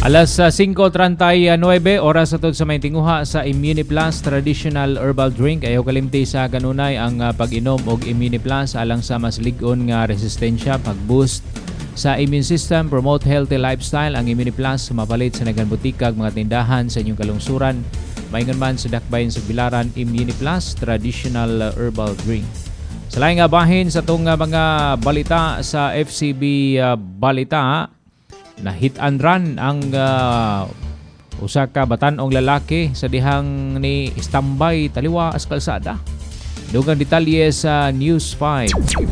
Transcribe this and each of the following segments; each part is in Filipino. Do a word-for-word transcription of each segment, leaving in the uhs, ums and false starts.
Alas uh, singko treinta y nueve oras atod sa may tinguha sa Immuniplus Traditional Herbal Drink. Ayaw kalimti sa kanunay ang uh, pag-inom og Immuniplus alang sa mas lig-on nga resistensya, pag-boost sa immune system, promote healthy lifestyle. Ang Immuniplus mapalit sa nagan butikag mga tindahan sa inyong kalungsuran. Maingon man sa dakbayin sa bilaran Immuniplus Traditional Herbal Drink. Sa laing nga bahin sa itong uh, mga balita sa F C B uh, Balita, na hit and run ang uh, usa ka batan-ong lalaki sa dihang ni Istambay taliwa as kalsada. Dugang detalye sa News five.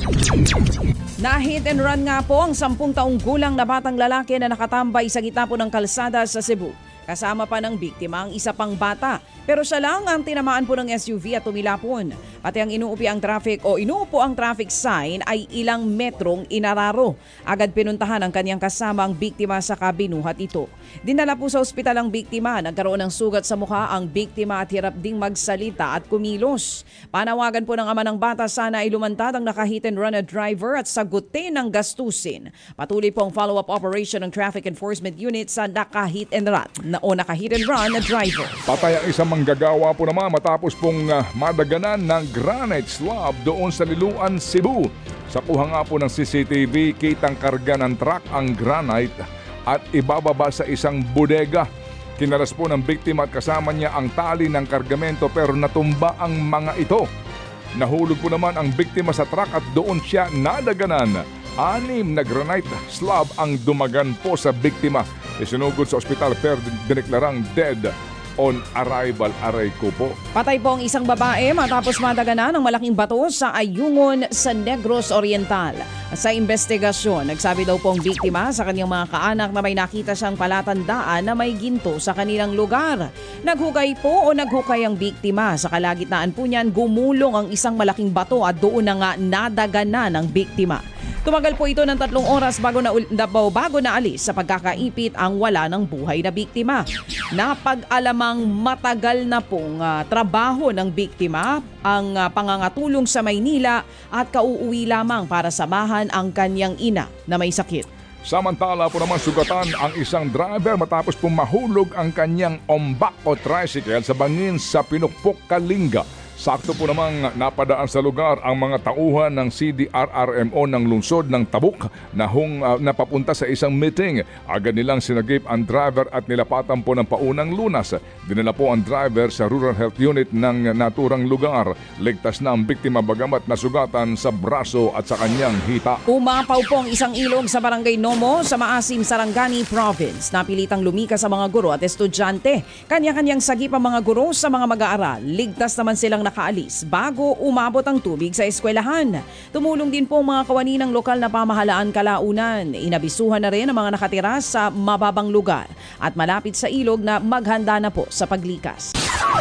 Na hit and run nga po ang sampung taong gulang na batang lalaki na nakatambay sa gitna po ng kalsada sa Cebu. Kasama pa ng biktima ang isa pang bata. Pero siya lang ang tinamaan po ng S U V at tumilapon. Pati ang inuupi ang traffic o inuupo ang traffic sign ay ilang metrong inararo. Agad pinuntahan ang kanyang kasama ang biktima sa kabinuhat ito. Dinala po sa ospital ang biktima. Nagkaroon ng sugat sa mukha ang biktima at hirap ding magsalita at kumilos. Panawagan po ng ama ng bata sana ay lumantad ang naka-hit and run na driver at sagutin ang gastusin. Patuloy po ang follow-up operation ng Traffic Enforcement Unit sa naka-hit and run na o naka-hit and run na driver. Patay ang isang manggagawa po naman matapos pong uh, madaganan ng granite slab doon sa Liloan, Cebu. Sa kuha nga po ng C C T V, kitang karga ng truck ang granite at ibababa sa isang bodega. Kinalas po ng biktima at kasama niya ang tali ng kargamento pero natumba ang mga ito. Nahulog po naman ang biktima sa truck at doon siya nadaganan. Anim na granite slab ang dumagan po sa biktima. Isinugod sa ospital pero dineklarang dead on arrival. Aray ko po. Patay po ang isang babae matapos madaganan ng malaking bato sa Ayungon sa Negros Oriental. Sa investigasyon, nagsabi daw po ang biktima sa kanyang mga kaanak na may nakita siyang palatandaan na may ginto sa kanilang lugar. Naghukay po o naghukay ang biktima. Sa kalagitnaan po niyan, gumulong ang isang malaking bato at doon na nga nadaganan ang biktima. Tumagal po ito ng tatlong oras bago na, bago na alis sa pagkakaipit ang wala ng buhay na biktima. Napag-alamang matagal na pong uh, trabaho ng biktima ang uh, pangangatulong sa Maynila at kauuwi lamang para samahan ang kanyang ina na may sakit. Samantala po naman sugatan ang isang driver matapos pong mahulog ang kanyang ombak o tricycle sa bangin sa Pinukpok, Kalinga. Sakto po namang napadaan sa lugar ang mga tauhan ng C D R R M O ng lungsod ng Tabuk na hung, uh, napapunta sa isang meeting. Agad nilang sinagip ang driver at nilapatan po ng paunang lunas. Dinala po ang driver sa Rural Health Unit ng naturang lugar. Ligtas na ang biktima bagamat nasugatan sa braso at sa kanyang hita. Umapaw po ang isang ilog sa Barangay Nomo sa Maasim, Sarangani Province. Napilitang lumika sa mga guro at estudyante. Kanya-kanyang sagip ang mga guro sa mga mag-aaral. Ligtas naman silang nakaalis bago umabot ang tubig sa eskwelahan. Tumulong din po ang mga kawani ng lokal na pamahalaan kalaunan. Inabisuhan na rin ang mga nakatira sa mababang lugar at malapit sa ilog na maghanda na po sa paglikas.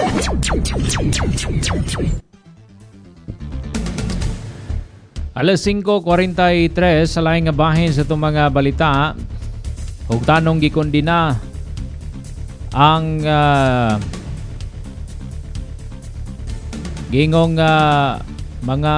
Alas singko kuwarenta y tres sa laing nga bahin sa itong mga balita. Hug tanong gikondina ang uh, gingong uh, mga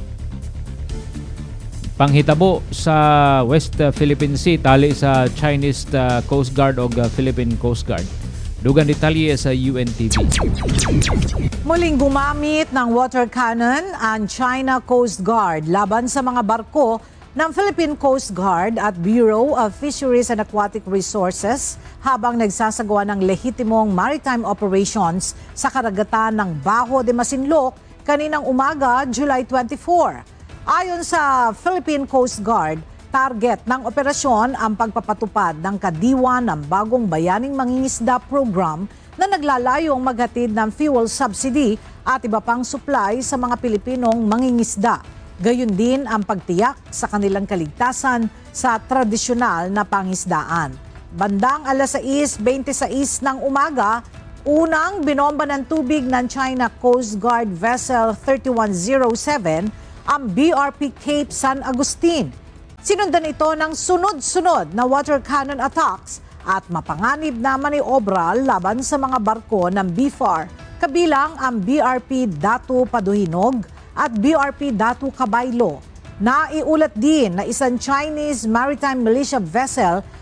panghitabo sa West Philippine Sea tali sa Chinese uh, Coast Guard o uh, Philippine Coast Guard. Dugang detalye sa U N T V. Muling gumamit ng water cannon ang China Coast Guard laban sa mga barko ng Philippine Coast Guard at Bureau of Fisheries and Aquatic Resources habang nagsasagawa ng lehitimong maritime operations sa karagatan ng Bajo de Masinloc kaninang umaga, July twenty-fourth. Ayon sa Philippine Coast Guard, target ng operasyon ang pagpapatupad ng kadiwa ng bagong bayaning mangingisda program na naglalayong maghatid ng fuel subsidy at iba pang supply sa mga Pilipinong mangingisda. Gayon din ang pagtiyak sa kanilang kaligtasan sa tradisyonal na pangisdaan. Bandang alas sais beintiséis ng umaga, unang binomba ng tubig ng China Coast Guard Vessel thirty-one oh seven ang B R P Cape San Agustin. Sinundan ito ng sunod-sunod na water cannon attacks at mapanganib na maniobra laban sa mga barko ng B F A R, kabilang ang B R P Datu Paduhinog at B R P Datu Kabaylo. Naiulat din na isang Chinese maritime militia vessel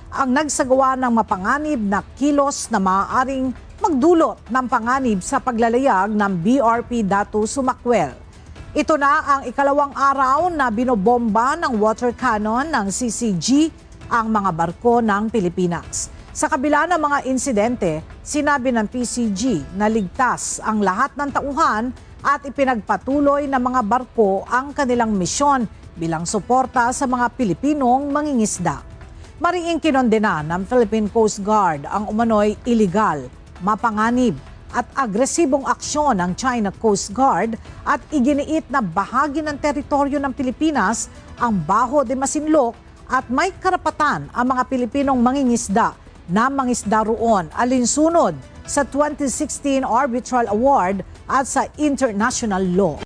ang nagsagawa ng mapanganib na kilos na maaaring magdulot ng panganib sa paglalayag ng B R P Datu Sumakwel. Ito na ang ikalawang araw na binobomba ng water cannon ng C C G ang mga barko ng Pilipinas. Sa kabila ng mga insidente, sinabi ng P C G na ligtas ang lahat ng tauhan at ipinagpatuloy ng mga barko ang kanilang misyon bilang suporta sa mga Pilipinong mangingisda. Mariing kinondena ng Philippine Coast Guard ang umano'y iligal, mapanganib at agresibong aksyon ng China Coast Guard at iginiit na bahagi ng teritoryo ng Pilipinas ang Baho de Masinloc at may karapatan ang mga Pilipinong mangingisda na mangisda roon alinsunod sa twenty sixteen Arbitral Award at sa international law.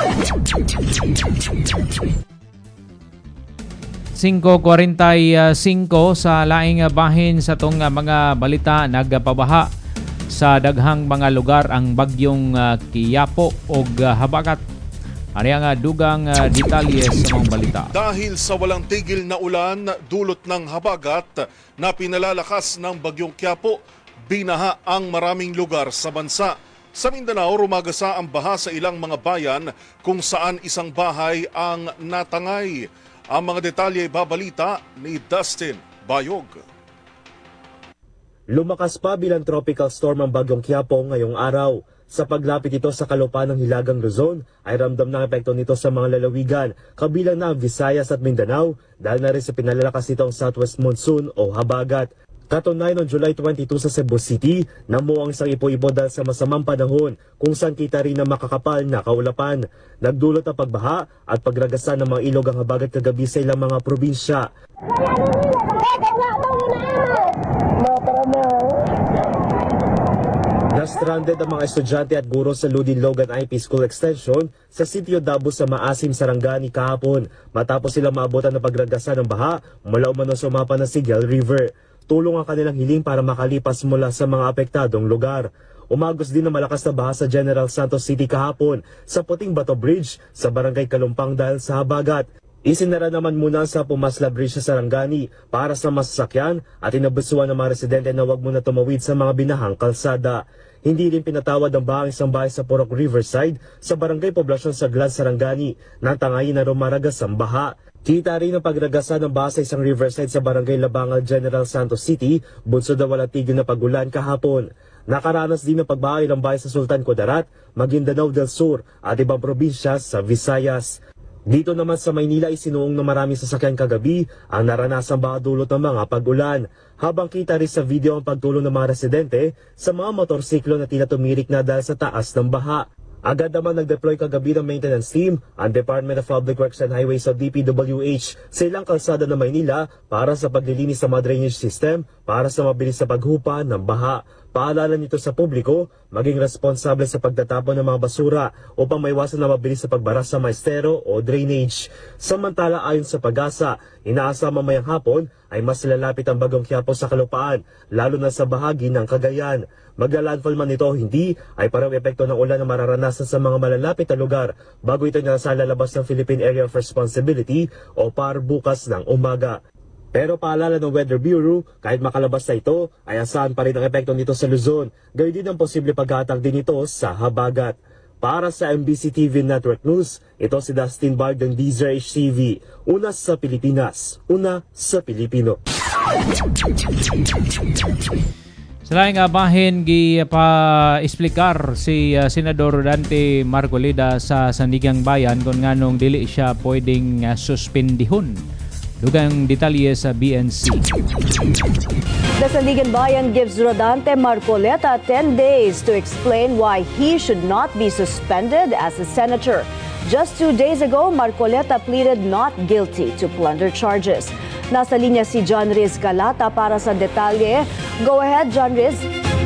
five forty-five sa laing bahin sa tong mga balita nagpabaha sa daghang mga lugar ang bagyong uh, Quiapo o uh, Habagat. Ari ang uh, dugang uh, detalye sa mga balita. Dahil sa walang tigil na ulan dulot ng habagat na pinalalakas ng bagyong Quiapo, binaha ang maraming lugar sa bansa. Sa Mindanao, rumagasa ang baha sa ilang mga bayan kung saan isang bahay ang natangay. Ang mga detalye babalita ni Dustin Bayog. Lumakas pa bilang tropical storm ang bagyong Quiapo ngayong araw. Sa paglapit ito sa kalupaan ng Hilagang Luzon, ay ramdam ng epekto nito sa mga lalawigan, kabilang na ang Visayas at Mindanao, dahil na rin sa pinalalakas nitong southwest monsoon o habagat. Katunayan noong July twenty-two sa Cebu City, namuo ang isang ipo-ipo dahil sa masamang panahon kung saan kita rin na makakapal na kaulapan. Nagdulot ang pagbaha at pagragasan ng mga ilog ang habagat kagabi sa ilang mga probinsya. Na-stranded ang mga estudyante at guro sa Ludin Logan I P School Extension sa Sitio Dabo sa Maasim, Sarangani kahapon matapos sila maabutan ng pagragasan ng baha mula umano sa umapa ng Sigel River. Tulong ang kanilang hiling para makalipas mula sa mga apektadong lugar. Umagos din na malakas na baha sa General Santos City kahapon sa Puting Bato Bridge sa Barangay Kalumpang dahil sa habagat. Isinara naman muna sa Pumasla Bridge sa Sarangani para sa masasakyan at inabusuan ng mga residente na huwag muna tumawid sa mga binahang kalsada. Hindi rin pinatawad ang bahang isang bahay sa Purok Riverside sa Barangay Poblasyon Saglan, Sarangani nang tangayin na rumaragas ang baha. Kita rin ang pagragasan ng baha sa isang riverside sa Barangay Labangal, General Santos City, bunsod na walang tigil na pagulan kahapon. Nakaranas din ng pagbaha ilang bahay sa Sultan Kudarat, Maguindanao del Sur at ibang probinsya sa Visayas. Dito naman sa Maynila isinuong ng maraming sasakyan kagabi ang naranasang baha dulot ng mga pag-ulan. Habang kita rin sa video ang pagtulong ng mga residente sa mga motorsiklo na tila tumirik na dahil sa taas ng baha. Agad naman nag-deploy kagabi ng maintenance team ang Department of Public Works and Highways o D P W H sa ilang kalsada ng Maynila para sa paglilinis ng mga drainage system para sa mabilis sa paghupa ng baha. Paalala nito sa publiko, maging responsable sa pagtatapon ng mga basura upang maiwasan na mabilis sa pagbara sa maestero o drainage. Samantala ayon sa Pag-asa, inaasama mamayang hapon ay mas lalapit ang bagyong Quiapo sa kalupaan, lalo na sa bahagi ng Cagayan. Magla-landfall man ito o hindi, ay parang epekto ng ulan na mararanasan sa mga malalapit na lugar bago ito nasa lalabas ng Philippine Area of Responsibility o P A R bukas ng umaga. Pero paalala ng Weather Bureau, kahit makalabas na ito, ay asahan pa rin ang epekto nito sa Luzon. Gayon din ang posible paghatag din ito sa habagat. Para sa M B C T V Network News, ito si Dustin Bard ng D Z R H T V. Una sa Pilipinas, una sa Pilipino. Sa laing bahin, gi-pa-explikar si uh, Senador Dante Marcolida sa Sandigang Bayan kung nganong dili siya pwedeng uh, suspendihon. Dugang detalye sa B N C. The Sandigan Bayan gives Rodante Marcoleta ten days to explain why he should not be suspended as a senator. Just two days ago, Marcoleta pleaded not guilty to plunder charges. Nasa linya si John Riz Galata para sa detalye. Go ahead, John Riz.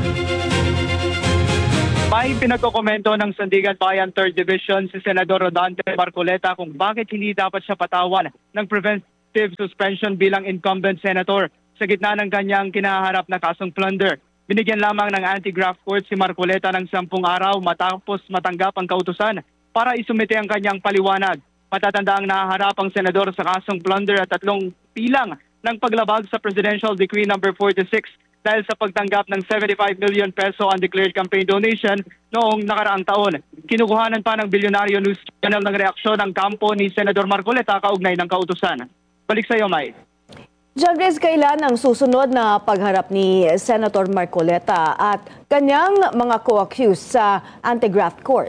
May pinagkokomento ng Sandigan Bayan third Division si Senador Rodante Marcoleta kung bakit hindi dapat siya patawan ng preventive suspension bilang incumbent senator sa gitna ng kanyang kinaharap na kasong plunder. Binigyan lamang ng anti-graft court si Marcoleta ng sampung araw matapos matanggap ang kautusan para isumite ang kanyang paliwanag. Matatanda ang nahaharap ang senador sa kasong plunder at tatlong pilang ng paglabag sa Presidential Decree number forty-six dahil sa pagtanggap ng seventy-five million peso undeclared campaign donation noong nakaraang taon. Kinukuhanan pa ng Bilyonaryo News Channel ng reaksyon ng kampo ni Senador Marcoleta kaugnay ng kautusan. Balik sa iyo, Mai. John Riz, kailan ang susunod na pagharap ni Senator Marcoleta at kanyang mga co-accused sa anti-graft court?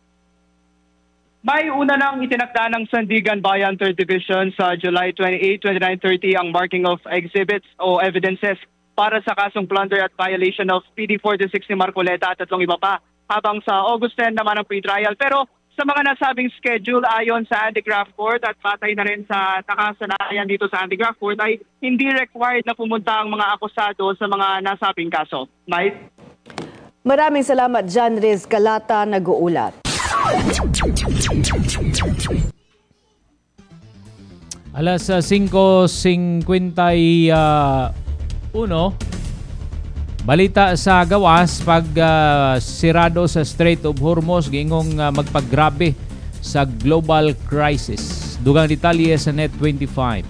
May una nang itinakda ng Sandigan Bayan third Division sa July twenty-eighth, twenty-nine, thirty ang marking of exhibits o evidences para sa kasong plunder at violation of P D forty-six ni Marcoleta at tatlong iba pa, habang sa August tenth naman ang pre-trial. Pero sa mga nasabing schedule ayon sa anti-graft court at patay na rin sa nakasanayan dito sa anti-graft court ay hindi required na pumunta ang mga akusado sa mga nasabing kaso. Mai? Maraming salamat, John Riz Calata, nag-uulat. Alas cinco fifty-one, balita sa gawas pag uh, sirado sa Strait of Hormuz gingong uh, magpaggrabe sa global crisis. Dugang detalye sa Net twenty-five.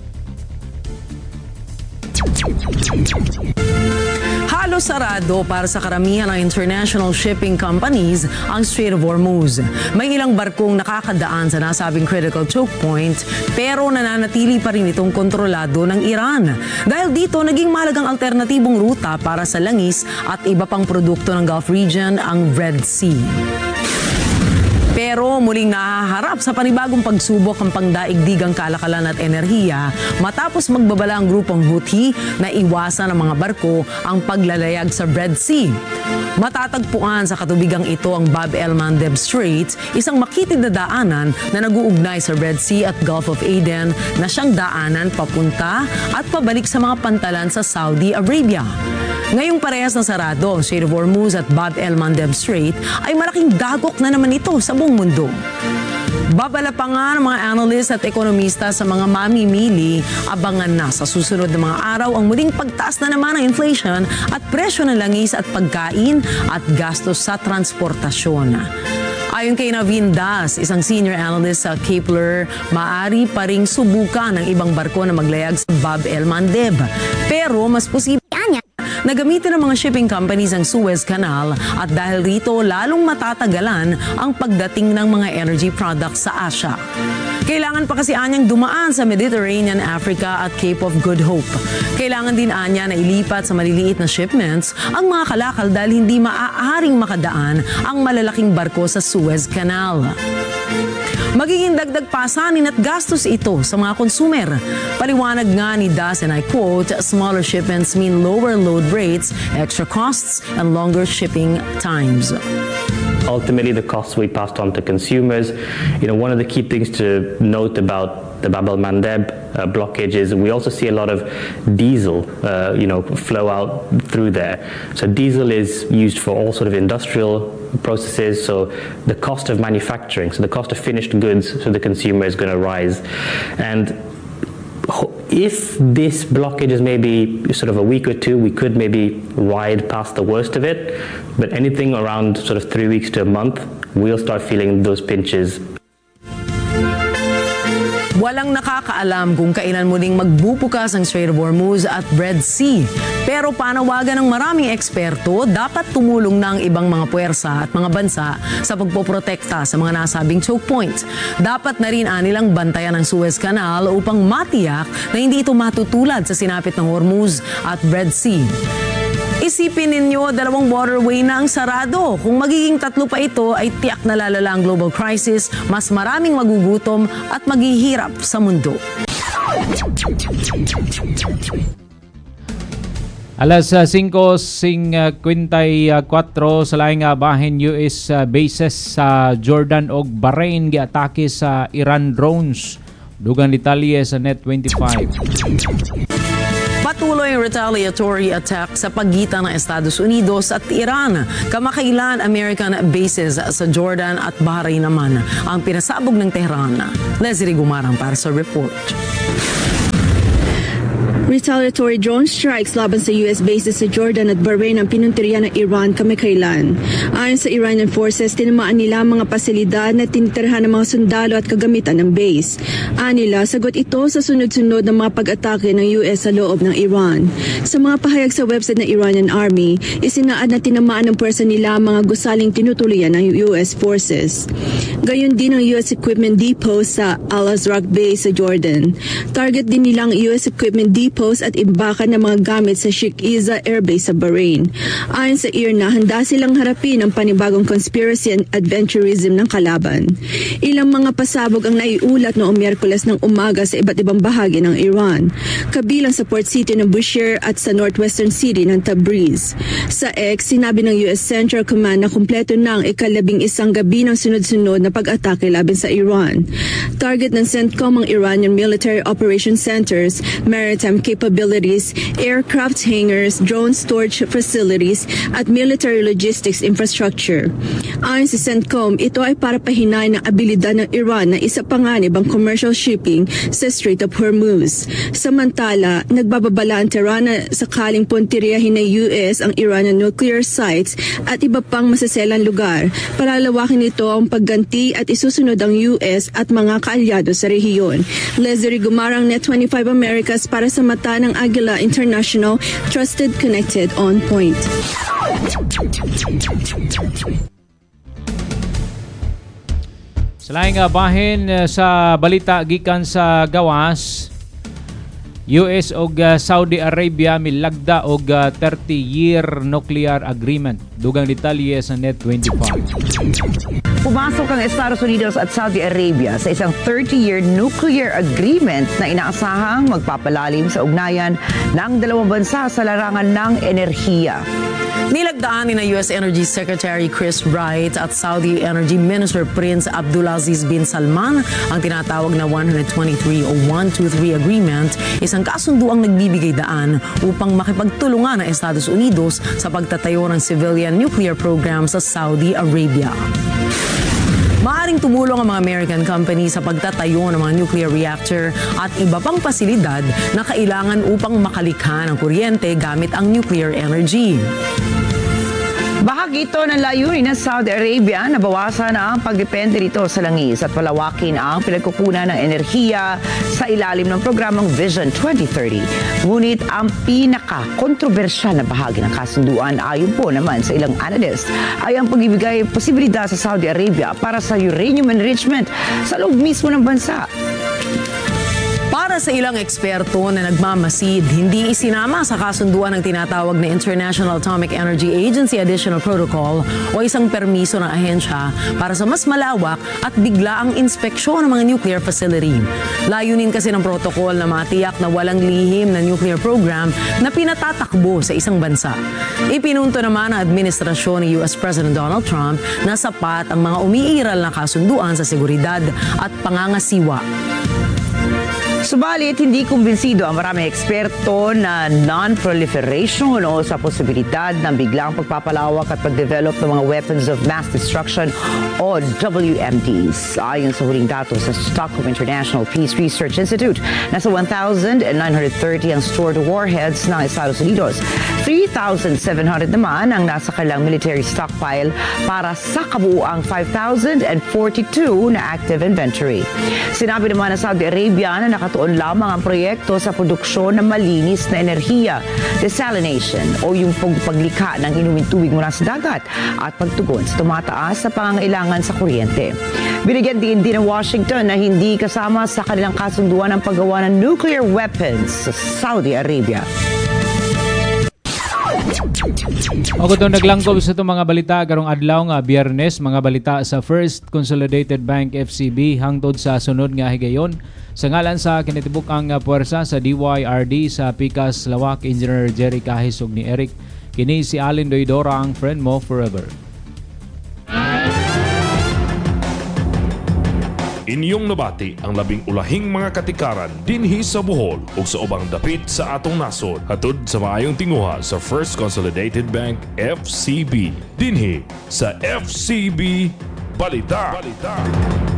Halos sarado para sa karamihan ng international shipping companies ang Strait of Hormuz. May ilang barkong nakakadaan sa nasabing critical choke point pero nananatili pa rin itong kontrolado ng Iran. Dahil dito, naging mahalagang alternatibong ruta para sa langis at iba pang produkto ng Gulf region ang Red Sea. Pero muling nahaharap sa panibagong pagsubok ang pangdaigdigang kalakalan at enerhiya matapos magbabala ang grupong Houthi na iwasan ng mga barko ang paglalayag sa Red Sea. Matatagpuan sa katubigang ito ang Bab el-Mandeb Strait, isang makitid na daanan na nag-uugnay sa Red Sea at Gulf of Aden na siyang daanan papunta at pabalik sa mga pantalan sa Saudi Arabia. Ngayong parehas na sarado ang Strait of Hormuz at Bab el-Mandeb Strait ay malaking dagok na naman ito sa buong mundo. Babala pa nga ng mga analyst at ekonomista sa mga mamimili, abangan na sa susunod na mga araw ang muling pagtaas na naman ng inflation at presyo ng langis at pagkain at gastos sa transportasyon. Ayon kay Naveen Das, isang senior analyst sa Kepler, maaari pa ring subukan ng ibang barko na maglayag sa Bab el-Mandeb. Pero mas posible niya na gamitin ng mga shipping companies ang Suez Canal at dahil rito lalong matatagalan ang pagdating ng mga energy products sa Asia. Kailangan pa kasi anyang dumaan sa Mediterranean, Africa at Cape of Good Hope. Kailangan din anya na ilipat sa maliliit na shipments ang mga kalakal dahil hindi maaaring makadaan ang malalaking barko sa Suez Canal. Magiging dagdag pasanin at gastos ito sa mga consumer. Paliwanag nga ni Das, and I quote, smaller shipments mean lower load rates, extra costs, and longer shipping times. Ultimately, the costs we passed on to consumers. You know, one of the key things to note about the Bab el-Mandeb uh, blockage is we also see a lot of diesel, uh, you know, flow out through there. So diesel is used for all sort of industrial processes. So the cost of manufacturing, so the cost of finished goods to the consumer is going to rise. And if this blockage is maybe sort of a week or two, we could maybe ride past the worst of it. But anything around sort of three weeks to a month, we'll start feeling those pinches. Walang nakakaalam kung kailan muling magbubukas ang Strait of Hormuz at Red Sea. Pero panawagan ng maraming eksperto, dapat tumulong na ang ibang mga puwersa at mga bansa sa pagpoprotekta sa mga nasabing choke points. Dapat na rin anilang bantayan ang Suez Canal upang matiyak na hindi ito matutulad sa sinapit ng Hormuz at Red Sea. Isipin ninyo, dalawang waterway na ang sarado. Kung magiging tatlo pa ito, ay tiyak na lalala ang global crisis, mas maraming magugutom at maghihirap sa mundo. Alas cinco fifty-four sa laing bahin U S bases sa Jordan ug Bahrain giatake sa Iran drones. Dugang detalye sa Net twenty-five. Patuloy ang retaliatory attack sa pagitan ng Estados Unidos at Iran. Kamakailan American bases sa Jordan at Bahrain naman ang pinasabog ng Tehran. Leslie Gumarang para sa report. Retaliatory drone strikes laban sa U S bases sa Jordan at Bahrain ang pinuntirya ng Iran kamakailan. Ayon sa Iranian forces, tinamaan nila ang mga pasilidad na tinitirhan ng mga sundalo at kagamitan ng base. Anila, sagot ito sa sunod-sunod ng mga pag-atake ng U S sa loob ng Iran. Sa mga pahayag sa website ng Iranian Army, isinaad na tinamaan ng pwersa nila ang mga gusaling tinutuloyan ng U S forces. Gayon din ang U S Equipment Depot sa Al-Azraq Base sa Jordan. Target din nilang U S Equipment Depot at imbakan ng mga gamit sa Sheikh Isa Air Base sa Bahrain. Ayon sa I R N A, handa silang harapin ang panibagong conspiracy and adventurism ng kalaban. Ilang mga pasabog ang naiulat noong Miyerkules ng umaga sa iba't ibang bahagi ng Iran, kabilang sa port city ng Bushehr at sa northwestern city ng Tabriz. Sa X, sinabi ng U S Central Command na kumpleto na ang ikalabing isang gabi ng sunod-sunod na pag-atake laban sa Iran. Target ng CENTCOM ang Iranian Military Operation Centers, Maritime capabilities, aircraft hangars, drone storage facilities, at military logistics infrastructure. Ayon sa CENTCOM, ito ay para pahinay ng abilidad ng Iran na isa panganib ang commercial shipping sa Strait of Hormuz. Samantala, nagbababala ang Tehran na sakaling puntiryahin ng U S ang Iranian nuclear sites at iba pang masaselang lugar. Palalawakin nito ang pagganti at isusunod ang U S at mga kaalyado sa rehiyon. Leslie Gumarang, Net twenty-five Americas para sa mata ng Agila International, trusted, connected, on point. Sa laing uh, bahin uh, sa balita gikan sa gawas, U S ug uh, Saudi Arabia milagda og uh, thirty-year nuclear agreement. Dugang detalye sa Net twenty-five. Pumasok ang Estados Unidos at Saudi Arabia sa isang thirty-year nuclear agreement na inaasahang magpapalalim sa ugnayan ng dalawang bansa sa larangan ng enerhiya. Nilagdaan ni na U S Energy Secretary Chris Wright at Saudi Energy Minister Prince Abdulaziz bin Salman ang tinatawag na one twenty-three o one twenty-three Agreement, isang kasunduang nagbibigay daan upang makipagtulungan ng Estados Unidos sa pagtatayo ng civilian nuclear program sa Saudi Arabia. Maaring tumulong ang mga American company sa pagtatayo ng mga nuclear reactor at iba pang pasilidad na kailangan upang makalikha ng kuryente gamit ang nuclear energy. Bahagi ito ng layunin ng Saudi Arabia na bawasan ang pagdepende rito sa langis at palawakin ang pinagkukunan ng enerhiya sa ilalim ng programang Vision twenty thirty. Ngunit ang pinaka-kontrobersyal na bahagi ng kasunduan ayon po naman sa ilang analyst ay ang pagbibigay posibilidad sa Saudi Arabia para sa uranium enrichment sa loob mismo ng bansa. Para sa ilang eksperto na nagmamasid, hindi isinama sa kasunduan ng tinatawag na International Atomic Energy Agency Additional Protocol o isang permiso ng ahensya para sa mas malawak at biglaang inspeksyon ng mga nuclear facility. Layunin kasi ng protocol na matiyak na walang lihim na nuclear program na pinatatakbo sa isang bansa. Ipinunto naman ng administrasyon ni U S President Donald Trump na sapat ang mga umiiral na kasunduan sa seguridad at pangangasiwa. Subalit, hindi kumbinsido ang maraming eksperto na non-proliferation o sa posibilidad ng biglang pagpapalawak at pagdevelop ng mga weapons of mass destruction o W M Ds. Ayon sa huling datos sa Stockholm International Peace Research Institute, nasa one thousand nine hundred thirty ang stored warheads ng Estados Unidos. three thousand seven hundred naman ang nasa kanilang military stockpile para sa kabuuang five thousand forty-two na active inventory. Sinabi naman ng Saudi Arabia na nakatuon lamang ang proyekto sa produksyon ng malinis na enerhiya, desalination o yung paglikha ng inuming tubig mula sa dagat at pagtugon sa tumataas na pangangailangan sa kuryente. Binigyan din din ng Washington na hindi kasama sa kanilang kasunduan ang paggawa ng nuclear weapons sa Saudi Arabia. O kung naglangkob sa itong mga balita karong adlaw nga Biyernes, mga balita sa First Consolidated Bank F C B hangtod sa sunod nga higayon. Sa ngalan sa kinitibuk-ang puwersa sa D Y R D sa Picas, Lawak, Engineer Jerry Kahis ug ni Eric, kini si Alin Doidora ang friend mo forever. Inyong nabati ang labing ulahing mga katikaran dinhi sa Bohol ug sa ubang dapit sa atong nasod. Hatod sa maayong tinguha sa First Consolidated Bank F C B dinhi sa F C B Balita. Balita.